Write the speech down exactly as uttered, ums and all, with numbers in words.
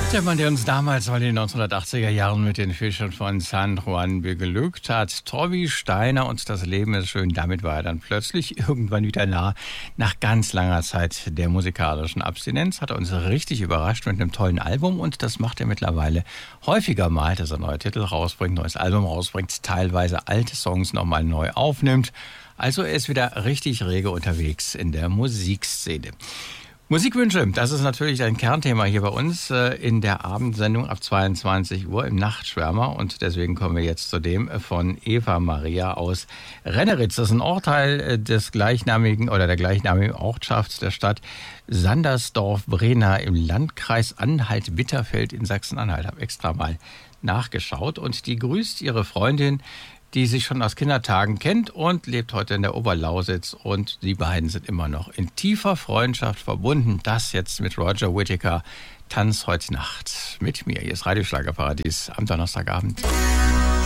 Der Mann, der uns damals in den neunzehnhundertachtziger Jahren mit den Fischern von San Juan beglückt hat, Tommy Steiner, und das Leben ist schön. Damit war er dann plötzlich irgendwann wieder nah. Nach ganz langer Zeit der musikalischen Abstinenz hat er uns richtig überrascht mit einem tollen Album, und das macht er mittlerweile häufiger mal, dass er neue Titel rausbringt, neues Album rausbringt, teilweise alte Songs nochmal neu aufnimmt. Also er ist wieder richtig rege unterwegs in der Musikszene. Musikwünsche, das ist natürlich ein Kernthema hier bei uns in der Abendsendung ab zweiundzwanzig Uhr im Nachtschwärmer, und deswegen kommen wir jetzt zu dem von Eva Maria aus Renneritz. Das ist ein Ortsteil des gleichnamigen oder der gleichnamigen Ortschaft der Stadt Sandersdorf-Brena im Landkreis Anhalt-Bitterfeld in Sachsen-Anhalt. Ich habe extra mal nachgeschaut, und die grüßt ihre Freundin, die sich schon aus Kindertagen kennt und lebt heute in der Oberlausitz, und die beiden sind immer noch in tiefer Freundschaft verbunden. Das jetzt mit Roger Whittaker, Tanz heute Nacht mit mir. Hier ist Radio Schlagerparadies am Donnerstagabend.